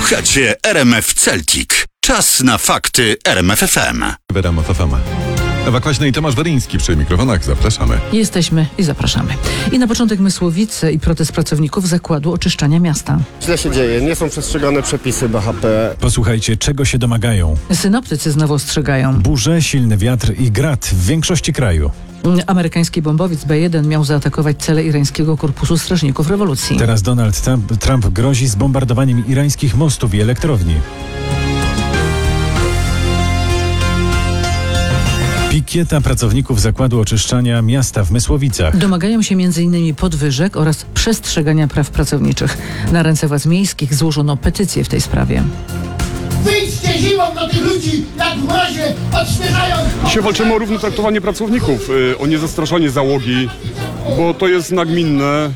Słuchacie RMF Celtic. Czas na fakty RMF FM. W RMF FM. Ewa Kwaśna i Tomasz Weryński przy mikrofonach. Zapraszamy. Jesteśmy i zapraszamy. I na początek Mysłowice i protest pracowników Zakładu Oczyszczania Miasta. Źle się dzieje, nie są przestrzegane przepisy BHP. Posłuchajcie, czego się domagają. Synoptycy znowu ostrzegają. Burze, silny wiatr i grad w większości kraju. Amerykański bombowiec B-1 miał zaatakować cele irańskiego korpusu strażników rewolucji. Teraz Donald Trump grozi zbombardowaniem irańskich mostów i elektrowni. Pikieta pracowników Zakładu Oczyszczania Miasta w Mysłowicach. Domagają się m.in. podwyżek oraz przestrzegania praw pracowniczych. Na ręce władz miejskich złożono petycję w tej sprawie. Wyjdźcie zimą do tych ludzi, jak w mrozie, odświeżają! Dzisiaj walczymy o równe traktowanie pracowników, o niezastraszanie załogi, bo to jest nagminne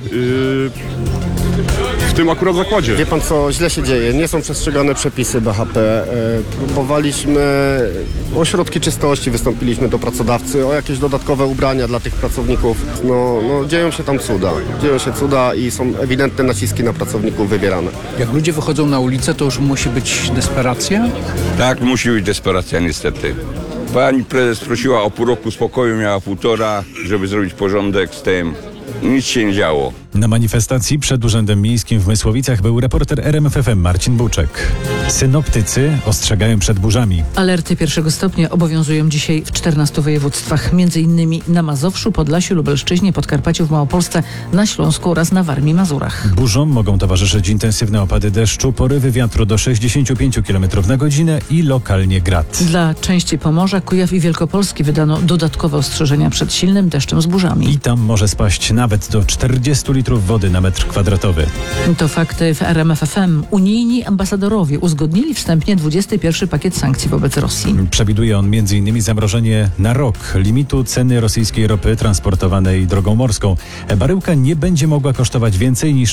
w tym akurat zakładzie. Wie pan co, źle się dzieje, nie są przestrzegane przepisy BHP. Próbowaliśmy o środki czystości, wystąpiliśmy do pracodawcy, o jakieś dodatkowe ubrania dla tych pracowników. No dzieją się tam cuda. Dzieją się cuda i są ewidentne naciski na pracowników wywierane. Jak ludzie wychodzą na ulicę, to już musi być desperacja? Tak, musi być desperacja niestety. Pani prezes prosiła o pół roku spokoju, miała 1,5, żeby zrobić porządek z tym. Nic się nie działo. Na manifestacji przed Urzędem Miejskim w Mysłowicach był reporter RMF FM Marcin Buczek. Synoptycy ostrzegają przed burzami. Alerty pierwszego stopnia obowiązują dzisiaj w 14 województwach, m.in. na Mazowszu, Podlasiu, Lubelszczyźnie, Podkarpaciu, w Małopolsce, na Śląsku oraz na Warmii i Mazurach. Burzom mogą towarzyszyć intensywne opady deszczu, porywy wiatru do 65 km na godzinę i lokalnie grad. Dla części Pomorza, Kujaw i Wielkopolski wydano dodatkowe ostrzeżenia przed silnym deszczem z burzami. I tam może spaść nawet do 40 litrów wody na metr kwadratowy. To fakty w RMF FM. Unijni ambasadorowie uzgodnili wstępnie 21 pakiet sankcji wobec Rosji. Przewiduje on m.in. zamrożenie na rok limitu ceny rosyjskiej ropy transportowanej drogą morską. Baryłka nie będzie mogła kosztować więcej niż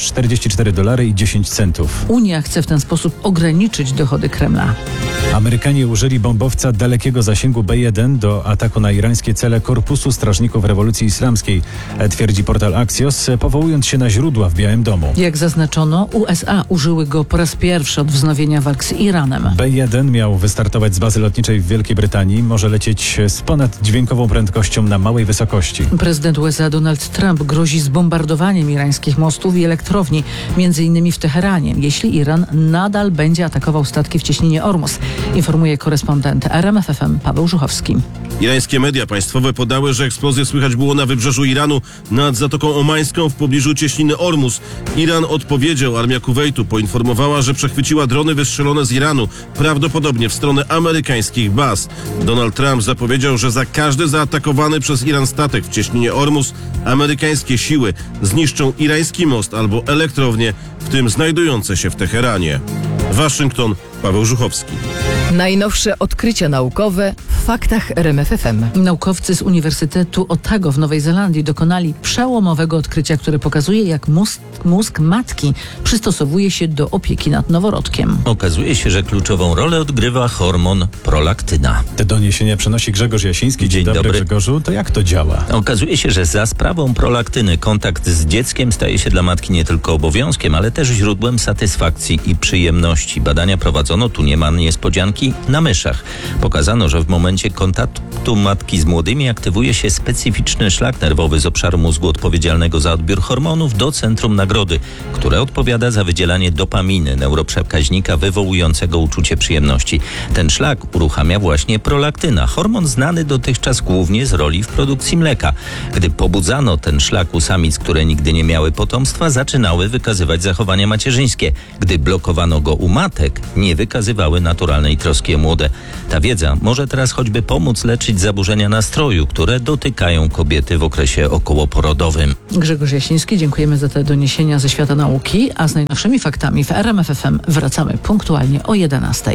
$44.10. Unia chce w ten sposób ograniczyć dochody Kremla. Amerykanie użyli bombowca dalekiego zasięgu B-1 do ataku na irańskie cele Korpusu Strażników Rewolucji Islamskiej, twierdzi portal Axios, powołując się na źródła w Białym Domu. Jak zaznaczono, USA użyły go po raz pierwszy od wznowienia walk z Iranem. B-1 miał wystartować z bazy lotniczej w Wielkiej Brytanii. Może lecieć z ponaddźwiękową prędkością na małej wysokości. Prezydent USA Donald Trump grozi zbombardowaniem irańskich mostów i elektrowni, m.in. w Teheranie, jeśli Iran nadal będzie atakował statki w cieśninie Ormus, informuje korespondent RMF FM Paweł Żuchowski. Irańskie media państwowe podały, że eksplozje słychać było na wybrzeżu Iranu nad Zatoką Omańską w pobliżu cieśniny Ormus. Iran odpowiedział, armia Kuwejtu poinformowała, że przechwyciła drony wystrzelone z Iranu, prawdopodobnie w stronę amerykańskich baz. Donald Trump zapowiedział, że za każdy zaatakowany przez Iran statek w cieśninie Ormus amerykańskie siły zniszczą irański most albo elektrownie, w tym znajdujące się w Teheranie. Waszyngton, Paweł Żuchowski. Najnowsze odkrycia naukowe w faktach RMF FM. Naukowcy z Uniwersytetu Otago w Nowej Zelandii dokonali przełomowego odkrycia, które pokazuje, jak mózg matki przystosowuje się do opieki nad noworodkiem. Okazuje się, że kluczową rolę odgrywa hormon prolaktyna. Te doniesienia przenosi Grzegorz Jasiński. Dzień dobry. Grzegorzu. To jak to działa? Okazuje się, że za sprawą prolaktyny kontakt z dzieckiem staje się dla matki nie tylko obowiązkiem, ale też źródłem satysfakcji i przyjemności. Badania prowadzono, tu nie ma niespodzianki, na myszach. Pokazano, że w momencie kontaktu matki z młodymi aktywuje się specyficzny szlak nerwowy z obszaru mózgu odpowiedzialnego za odbiór hormonów do centrum nagrody, które odpowiada za wydzielanie dopaminy, neuroprzekaźnika wywołującego uczucie przyjemności. Ten szlak uruchamia właśnie prolaktyna, hormon znany dotychczas głównie z roli w produkcji mleka. Gdy pobudzano ten szlak u samic, które nigdy nie miały potomstwa, zaczynały wykazywać zachowania macierzyńskie. Gdy blokowano go u matek, nie wykazywały naturalnej troski o młode. Ta wiedza może teraz choćby pomóc leczyć zaburzenia nastroju, które dotykają kobiety w okresie okołoporodowym. Grzegorz Jasiński, dziękujemy za te doniesienia ze świata nauki, a z najnowszymi faktami w RMF FM wracamy punktualnie o 11.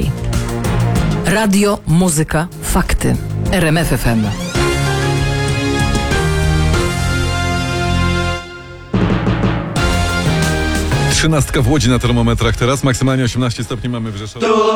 Radio, muzyka, fakty. RMF FM. Trzynastka w Łodzi na termometrach teraz, maksymalnie 18 stopni mamy w Rzeszowie.